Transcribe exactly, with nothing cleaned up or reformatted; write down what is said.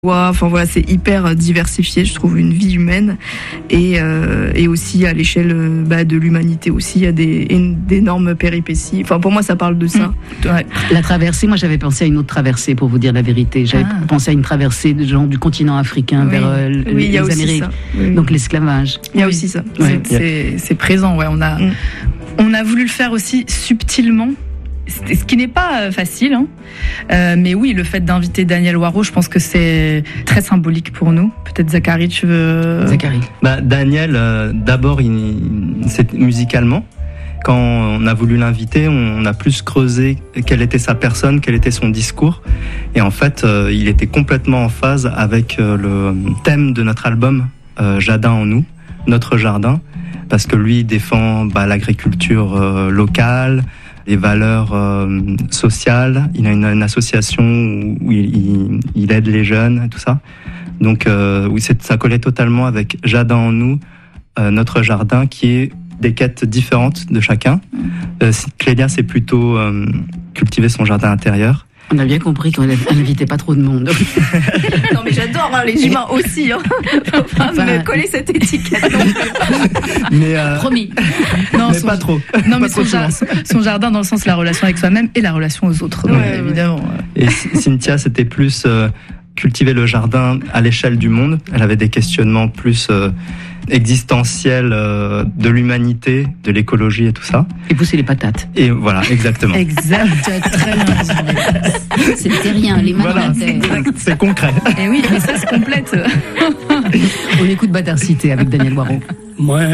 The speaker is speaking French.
Enfin voilà, c'est hyper diversifié, je trouve, une vie humaine et euh, et aussi à l'échelle bah, de l'humanité aussi, il y a des d'énormes péripéties. Enfin pour moi, ça parle de ça. Mmh. Ouais. La traversée, moi j'avais pensé à une autre traversée pour vous dire la vérité. J'avais ah. pensé à une traversée de genre du continent africain oui. vers euh, oui, les Amériques, oui. donc l'esclavage. Il y a oui. aussi ça. Ouais. C'est, c'est, c'est présent, ouais. On a mmh. on a voulu le faire aussi subtilement. Ce qui n'est pas facile, hein. euh, mais oui, le fait d'inviter Daniel Waro, je pense que c'est très symbolique pour nous. Peut-être Zachary, tu veux... Zachary. Bah, Daniel, euh, d'abord, il, c'est musicalement. Quand on a voulu l'inviter, on a plus creusé quelle était sa personne, quel était son discours. Et en fait, euh, il était complètement en phase avec euh, le thème de notre album, euh, Jardin en nous, notre jardin, parce que lui, il défend bah, l'agriculture euh, locale, les valeurs euh, sociales. Il a une, une association où il, il, il aide les jeunes, tout ça. Donc, euh, oui, c'est, ça collait totalement avec Jardin en nous, euh, notre jardin, qui est des quêtes différentes de chacun. Euh, Clélia, c'est plutôt euh, cultiver son jardin intérieur. On a bien compris qu'on n'invitait pas trop de monde. Non mais j'adore hein, les humains aussi. Hein. Faut pas enfin, me coller cette étiquette. mais euh, Promis. Non, mais son, pas trop. Non mais pas son, jar, son jardin dans le sens de la relation avec soi-même et la relation aux autres, ouais, donc, ouais. évidemment. Et Cynthia, c'était plus euh, cultiver le jardin à l'échelle du monde. Elle avait des questionnements plus euh, existentiels euh, de l'humanité, de l'écologie et tout ça. Et pousser les patates. Et voilà, exactement. Exact. Très bien résumé. C'était rien, les mains voilà, dans la terre. C'est, c'est concret. Et oui, mais ça se complète. On écoute Bâtard Cité avec Daniel Waro. Moi,